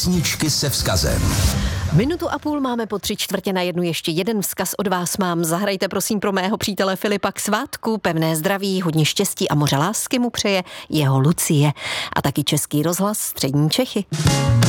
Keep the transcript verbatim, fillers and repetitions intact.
Písničky se vzkazem. Minutu a půl máme po tři čtvrtě na jednu, ještě jeden vzkaz od vás mám. Zahrajte prosím pro mého přítele Filipa k svátku, pevné zdraví, hodně štěstí a moře lásky mu přeje jeho Lucie. A taky Český rozhlas Střední Čechy.